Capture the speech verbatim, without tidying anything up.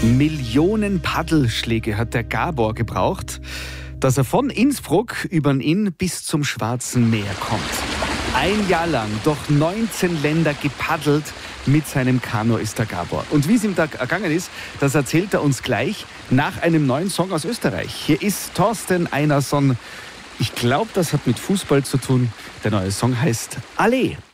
Millionen Paddelschläge hat der Gabor gebraucht, dass er von Innsbruck über den Inn bis zum Schwarzen Meer kommt. Ein Jahr lang durch neunzehn Länder gepaddelt mit seinem Kanu ist der Gabor. Und wie es ihm da ergangen ist, das erzählt er uns gleich nach einem neuen Song aus Österreich. Hier ist Thorsten Einarsson. Ich glaube, das hat mit Fußball zu tun. Der neue Song heißt Allee.